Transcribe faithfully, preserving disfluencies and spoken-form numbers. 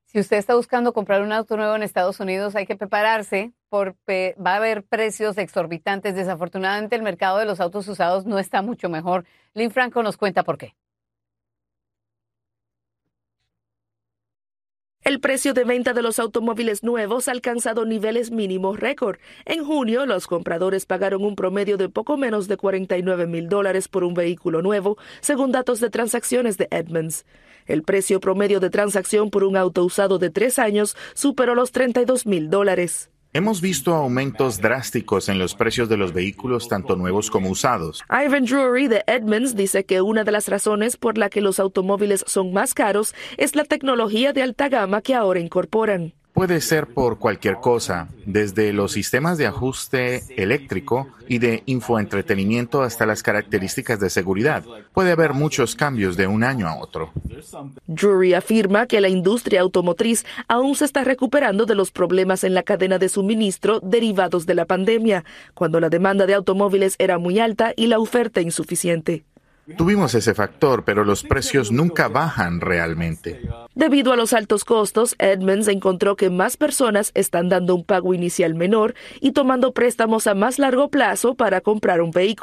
Si usted está buscando comprar un auto nuevo en Estados Unidos, hay que prepararse porque va a haber precios exorbitantes. Desafortunadamente, el mercado de los autos usados no está mucho mejor. Lynn Franco nos cuenta por qué. El precio de venta de los automóviles nuevos ha alcanzado niveles mínimos récord. En junio, los compradores pagaron un promedio de poco menos de cuarenta y nueve mil dólares por un vehículo nuevo, según datos de transacciones de Edmunds. El precio promedio de transacción por un auto usado de tres años superó los treinta y dos mil dólares. Hemos visto aumentos drásticos en los precios de los vehículos, tanto nuevos como usados. Ivan Drury de Edmunds dice que una de las razones por la que los automóviles son más caros es la tecnología de alta gama que ahora incorporan. Puede ser por cualquier cosa, desde los sistemas de ajuste eléctrico y de infoentretenimiento hasta las características de seguridad. Puede haber muchos cambios de un año a otro. Drury afirma que la industria automotriz aún se está recuperando de los problemas en la cadena de suministro derivados de la pandemia, cuando la demanda de automóviles era muy alta y la oferta insuficiente. Tuvimos ese factor, pero los precios nunca bajan realmente. Debido a los altos costos, Edmunds encontró que más personas están dando un pago inicial menor y tomando préstamos a más largo plazo para comprar un vehículo.